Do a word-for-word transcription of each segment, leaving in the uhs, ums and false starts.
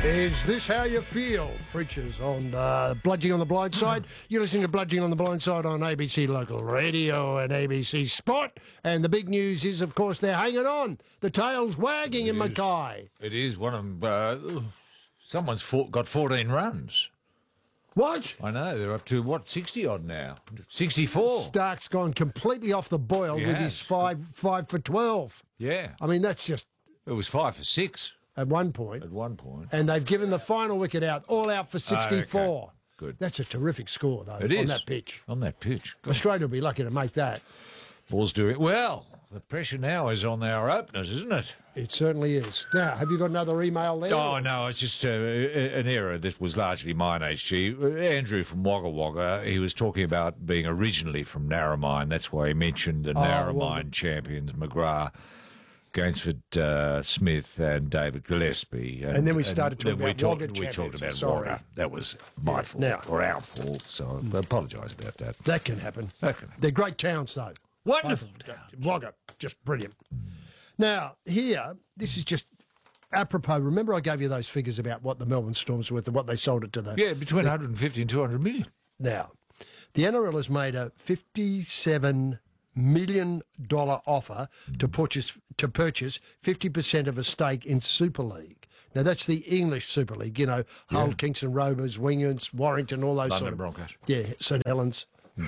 Is this how you feel? Preachers on uh, Bludging on the Blind Side. You're listening to Bludging on the Blind Side on A B C Local Radio and A B C Sport. And the big news is, of course, they're hanging on. The tail's wagging in Mackay. It is one of them. Uh, someone's fought, got fourteen runs. What? I know. They're up to, what, sixty odd now? sixty-four. Stark's gone completely off the boil He with has. his five, five for twelve. Yeah. I mean, that's just It was five for six at one point. at one point. And they've given the final wicket out, all out for sixty-four. okay. Good. That's a terrific score, though, It on is. that pitch. On that pitch. God, Australia will be lucky to make that. Ball's doing well. The pressure now is on our openers, isn't it? It certainly is. Now, have you got another email there? Oh, no, it's just uh, an error that was largely mine, H G. Andrew from Wagga Wagga, he was talking about being originally from Narromine. That's why he mentioned the Oh, Narromine well, champions, McGrath, Gainsford uh, Smith and David Gillespie. And then we started talking then we about talked- Wagga We talked champions. about Sorry. Wagga. That was my Yeah, fault, now- or our fault, so I apologise about that. That can happen. That can happen. They're great towns, though. Wonderful Both of them. Wagga, just brilliant. Now, here, this is just apropos. Remember I gave you those figures about what the Melbourne Storm's worth and what they sold it to the... Yeah, between one hundred fifty and two hundred million. Now, the N R L has made a fifty-seven million dollars offer to purchase to purchase fifty percent of a stake in Super League. Now, that's the English Super League, you know, Hull, Yeah. Kingston Rovers, Wingers, Warrington, all those London sort of... Broncos. Yeah, St Helens.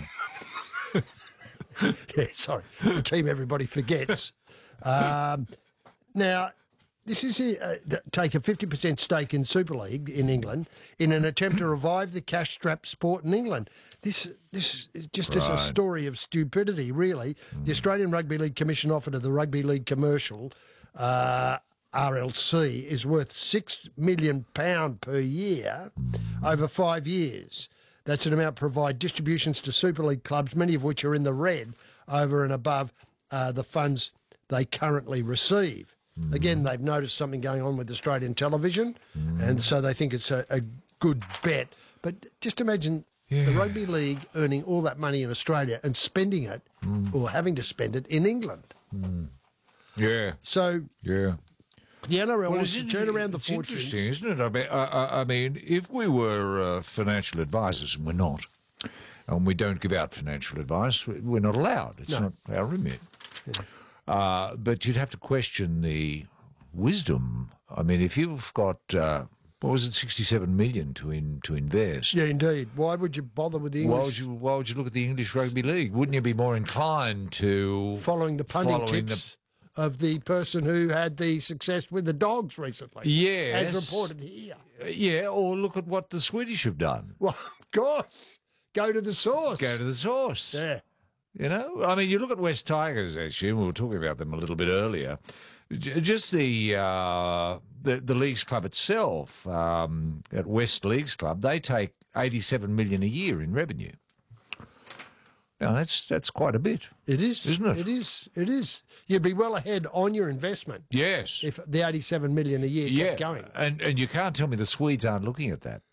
yeah, sorry, the team everybody forgets. Um, now, this is uh, th- take a fifty percent stake in Super League in England in an attempt to revive the cash-strapped sport in England. This this is just as a Right. story of stupidity, really. The Australian Rugby League Commission offer to the Rugby League Commercial uh, R L C is worth six million pounds per year over five years. That's an amount to provide distributions to Super League clubs, many of which are in the red, over and above uh, the funds they currently receive. Mm. Again, they've noticed something going on with Australian television, mm. and so they think it's a, a good bet. But just imagine yeah. the Rugby League earning all that money in Australia and spending it, mm. or having to spend it in England. Mm. Yeah. So yeah. the N R L well, wants to turn around the it's fortunes. Interesting, isn't it? I mean, I, I, I mean if we were uh, financial advisors, and we're not, and we don't give out financial advice, we're not allowed. It's No. not our remit. Yeah. Uh, but you'd have to question the wisdom. I mean, if you've got, uh, what was it, sixty-seven million to in, to invest. Yeah, indeed. Why would you bother with the English? Why would you? Why would you look at the English Rugby League? Wouldn't you be more inclined to following the punting following tips of the person who had the success with the Dogs recently? Yes, as reported here. Uh, yeah, or look at what the Swedish have done. Well, of course, go to the source. Go to the source. Yeah. You know, I mean, you look at West Tigers, actually, and we were talking about them a little bit earlier. J- Just the uh, the, the Leagues Club itself, um, at West Leagues Club, they take eighty-seven million a year in revenue. Now, that's that's quite a bit. It is, isn't it? It is. It is. You'd be well ahead on your investment. Yes. If the eighty-seven million a year yeah. kept going. And, and you can't tell me the Swedes aren't looking at that.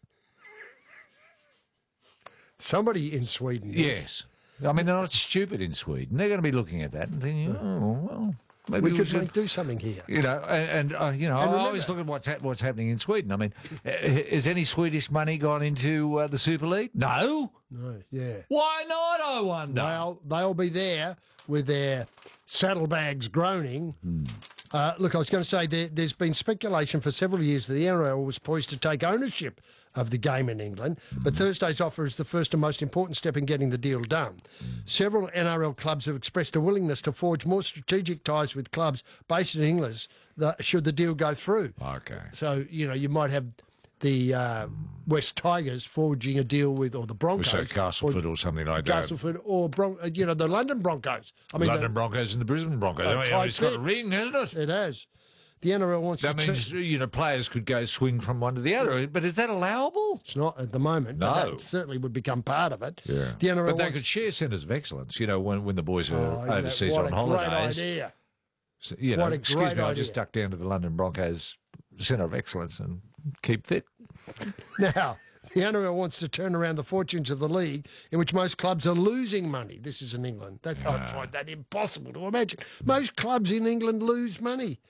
Somebody in Sweden is. Yes. I mean, they're not stupid in Sweden. They're going to be looking at that and thinking, oh, well, maybe We we, could should like, do something here. You know, and, and uh, you know, And I remember- always look at what's ha- what's happening in Sweden. I mean, uh, has any Swedish money gone into uh, the Super League? No. No, yeah. Why not? I wonder. They'll, they'll be there with their saddlebags groaning. Hmm. Uh, look, I was going to say there, there's been speculation for several years that the N R L was poised to take ownership of the game in England, but Thursday's offer is the first and most important step in getting the deal done. Several N R L clubs have expressed a willingness to forge more strategic ties with clubs based in England that, should the deal go through. Okay. So, you know, you might have the uh, West Tigers forging a deal with, or the Broncos. So Castleford or something like that. Castleford or, Bron- uh, you know, the London Broncos. I mean, London the, Broncos and the Brisbane Broncos. Uh, I mean, tight it's got a fit. ring, hasn't it? it has. The N R L wants That to... means, turn- you know, players could go swing from one to the other. But is that allowable? It's not at the moment, but No. that certainly would become part of it. Yeah. The N R L But they wants- could share centres of excellence, you know, when, when the boys are Oh, yeah, overseas what on a holidays. Great idea. So, you know, What a excuse great me, I idea. just duck down to the London Broncos Centre of Excellence and keep fit. Now, the N R L wants to turn around the fortunes of the league, in which most clubs are losing money. This is in England. That, I find that impossible to imagine. Most clubs in England lose money.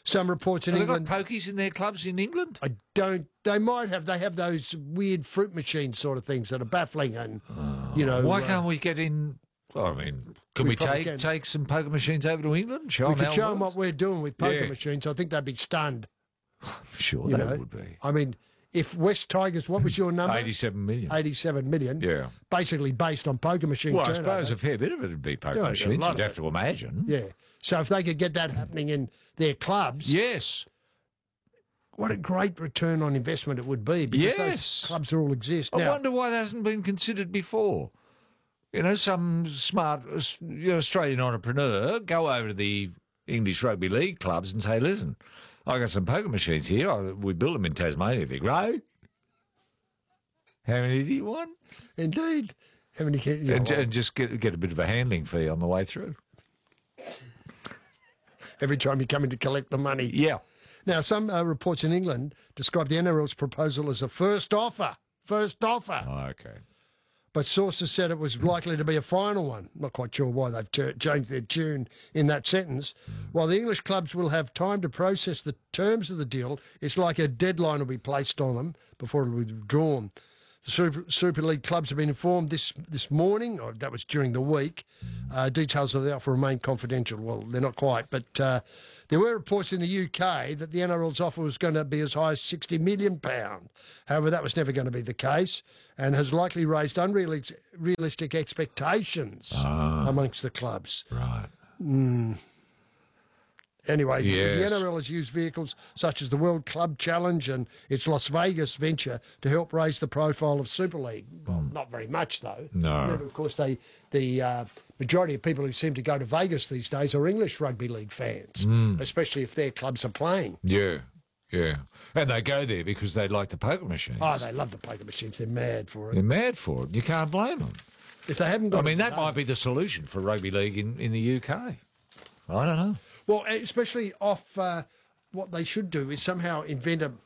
some reports in Have England. they got pokies in their clubs in England? I don't. They might have. They have those weird fruit machine sort of things that are baffling, and you know. Why uh, can't we get in? Well, I mean, can we, We probably take can. take some poker machines over to England? Show we them could how show it them works? what we're doing with poker Yeah. machines. I think they'd be stunned. Sure, You that know. would be I mean, if West Tigers, what was your number? eighty-seven million. Eighty-seven million. Yeah. Basically based on poker machine Well, I turnover. suppose a fair bit of it would be poker Yeah, a machines. lot You'd of have to imagine. Yeah. So if they could get that happening in their clubs, Yes. what a great return on investment it would be, because Yes. those clubs all exist I now. wonder why that hasn't been considered before. You know, some smart uh, you know, Australian entrepreneur go over to the English Rugby League clubs and say, listen, I got some poker machines here. I, we built them in Tasmania. They're great. How many do you want? Indeed. How many can, yeah, and, well, and just get get a bit of a handling fee on the way through. every time you come in to collect the money. Yeah. Now, some uh, reports in England describe the N R L's proposal as a first offer. First offer. Oh, okay. But sources said it was likely to be a final one. Not quite sure why they've t- changed their tune in that sentence. While the English clubs will have time to process the terms of the deal, it's like a deadline will be placed on them before it will be withdrawn. The Super, Super League clubs have been informed this this morning, or that was during the week. Uh, details of the offer remain confidential. Well, they're not quite, but uh, there were reports in the U K that the N R L's offer was going to be as high as sixty million pounds. However, that was never going to be the case, and has likely raised unrealistic expectations amongst the clubs. Right. Anyway, Yes. the N R L has used vehicles such as the World Club Challenge and its Las Vegas venture to help raise the profile of Super League. Well, not very much, though. No. Remember, of course, they the uh, majority of people who seem to go to Vegas these days are English rugby league fans, especially if their clubs are playing. Yeah. Yeah. And they go there because they like the poker machines. Oh, they love the poker machines. They're mad for it. They're mad for it. You can't blame them. If they haven't got I mean, it that today- might be the solution for rugby league in, in the U K. I don't know. Well, especially off, uh, what they should do is somehow invent a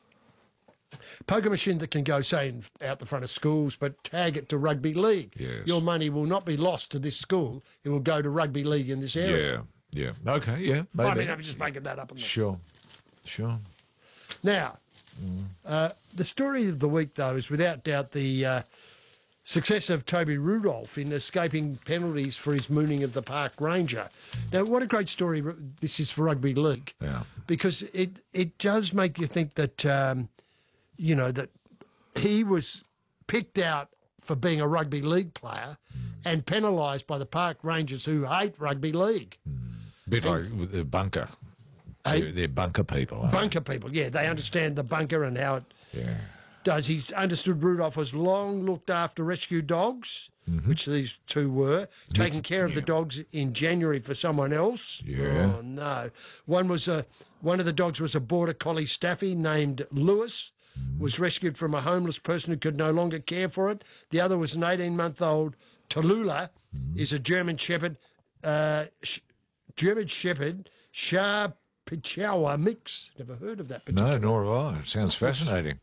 poker machine that can go, say, in, out the front of schools, but tag it to rugby league. Yes. Your money will not be lost to this school. It will go to rugby league in this area. Yeah. Yeah. Okay. Yeah. Maybe. I mean, I'm just making that up. On the... Sure. Sure. Now, uh, the story of the week, though, is without doubt the uh, success of Toby Rudolph in escaping penalties for his mooning of the park ranger. Now, what a great story this is for rugby league. Yeah. Because it, it does make you think that, um, you know, that he was picked out for being a rugby league player and penalised by the park rangers who hate rugby league. Bit like with the bunker. Hey? They're, they're bunker people. Aren't Bunker people, yeah, they understand the bunker and how it they? Yeah. does. He's understood Rudolph as long looked after rescue dogs, which these two were, taking care of the dogs in January for someone else. Yeah. Oh, no. One was a one of the dogs was a border collie staffy named Lewis, was rescued from a homeless person who could no longer care for it. The other was an eighteen-month-old Tallulah, is a German Shepherd, uh, sh- German Shepherd, Shah Pichawa mix. Never heard of that particular. No, nor have I. It sounds fascinating.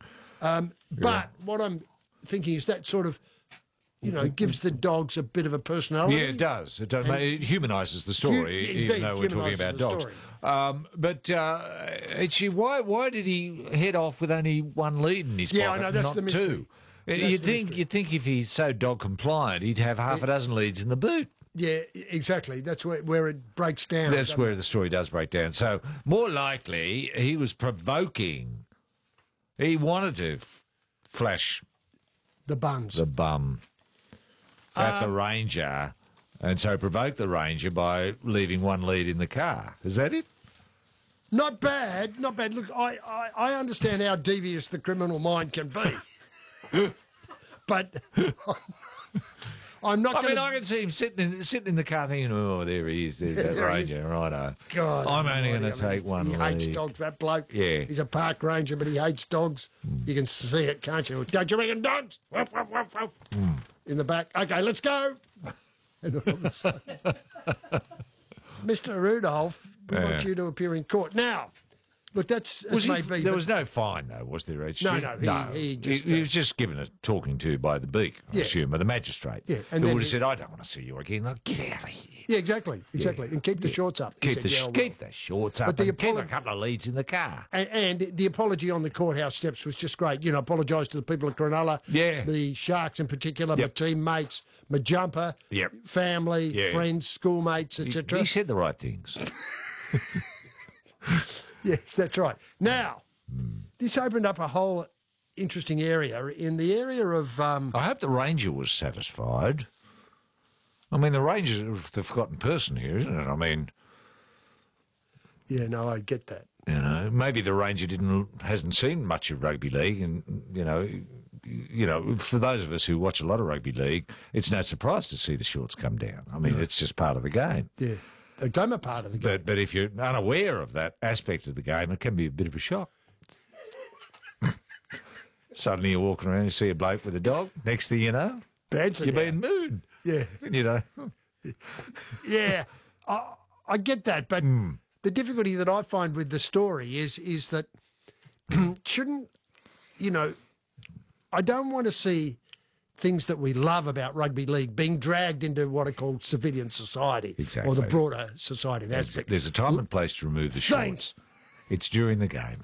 But what I'm thinking is that sort of, you know, gives the dogs a bit of a personality. Yeah, it does. It, does. it humanises the story, Hu- even indeed, though we're talking humanises about the dogs. story. Um, but uh, actually, why why did he head off with only one lead in his Yeah, I pocket, know, that's not the mystery. two? That's You'd the think mystery. you'd think if he's so dog compliant, he'd have half a dozen leads in the boot. Yeah, exactly. That's where, where it breaks down. That's doesn't where it? the story does break down. So more likely, he was provoking. He wanted to f- flash the buns. the bum at Um, the ranger, and so provoke the ranger by leaving one lead in the car. Is that it? Not bad, not bad. Look, I, I, I understand how devious the criminal mind can be. But I'm not I going mean, I can see him sitting in sitting in the car thinking, "Oh, there he is. There's that There he ranger, righto. God, I'm only going to Almighty, I mean, take one He hates lead." dogs, that bloke. Yeah. He's a park ranger, but he hates dogs. You can see it, can't you? Don't you reckon dogs? Woof, woof, woof, woof. In the back. Okay, let's go. And all of a sudden, Mister Rudolph, we want Yeah. you to appear in court. Now, look, that's as Was he, may be. there but- was no fine, though, was there, H G? No, no, he- he just, he, uh, was just given a talking to by the beak, I Yeah. assume, or the magistrate. Yeah, and who then would have he- said, "I don't want to see you again. Like, get out of here." Rugby. Yeah, exactly, exactly. And keep the shorts up. he Keep said, the, "Yeah, sh- I will." keep the shorts up But the and keep a apolo- couple of leads in the car. And, and the apology on the courthouse steps was just great. You know, apologise to the people of Cronulla, Yeah. the Sharks in particular, Yep. my teammates, my jumper, Yep. family, Yeah. friends, schoolmates, He, et cetera. he said the right things. Yes, that's right. Now, this opened up a whole interesting area in the area of. Um, I hope the Ranger was satisfied. I mean, the Rangers are the forgotten person here, isn't it? I mean, yeah, no, I get that. you know, maybe the Ranger didn't hasn't seen much of rugby league, and you know, you know, for those of us who watch a lot of rugby league, it's no surprise to see the shorts come down. I mean, it's just part of the game. Yeah, they become a part of the game. But but if you're unaware of that aspect of the game, it can be a bit of a shock. Suddenly you're walking around, you see a bloke with a dog. Next thing you know, Dancing you're down. being moved. Yeah, You know, yeah, I, I get that, but Hmm. the difficulty that I find with the story is is that shouldn't you know? I don't want to see things that we love about rugby league being dragged into what are called civilian society or the Exactly. broader society. That's it. there's a time and place to remove the shorts. Thanks. It's during the game.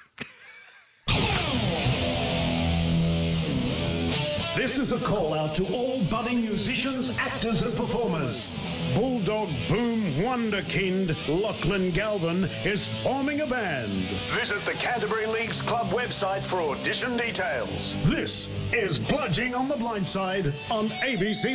This is a call out to all budding musicians, actors, and performers. Bulldog Boom Wonderkind Lachlan Galvin is forming a band. Visit the Canterbury Leagues Club website for audition details. This is Bludging on the Blind Side on A B C